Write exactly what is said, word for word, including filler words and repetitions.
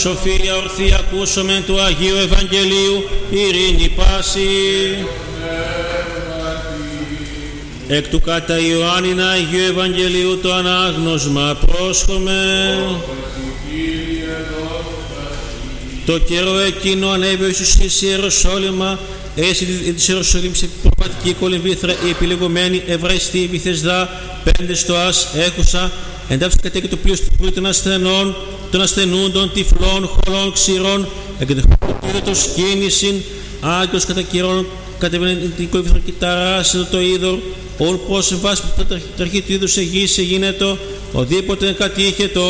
Σοφία ορθή ακούσομεν του Αγίου Ευαγγελίου, ειρήνη πάση. Εκ του κατά Ιωάννηνα Αγίου Ευαγγελίου το ανάγνωσμα πρόσχομαι. Το καιρό εκείνο ανέβη ο Ιησούς εις Ιεροσόλυμα, έσυ της Ιεροσόλυμ σε προπατική κολυμβήθρα η επιλεγωμένη ευρέστη βυθεσδά πέντε στοάς έχουσα, εντάψε κατέκει το πλοίο του πλοίου των ασθενών, των ασθενούντων, τυφλών, χολών, ξηρών, εγκατεχτήρετο σκήνησιν, άγγελος κατά καιρών, κατεβαίνει την κολυμβήθρα και ταράσσεται το είδωρ, όν πως βάσει τα αρχή του είδους εγγύησε γίνεται, οδήποτε κατήχετο.